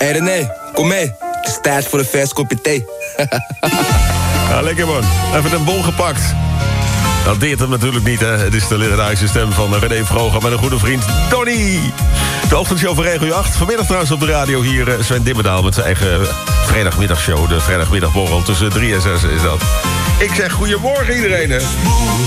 Hé René, kom mee. Het is tijd voor een vers kopje thee. Ja, lekker man. Even een bon gepakt. Dat deert hem natuurlijk niet, hè. Het is de legendarische stem van René Vroger met een goede vriend Donnie. De ochtendshow van Regio 8. Vanmiddag trouwens op de radio hier Sven Dimmendaal met zijn eigen vrijdagmiddagshow. De vrijdagmiddagborrel tussen 3 en 6 is dat. Ik zeg goedemorgen iedereen, hè.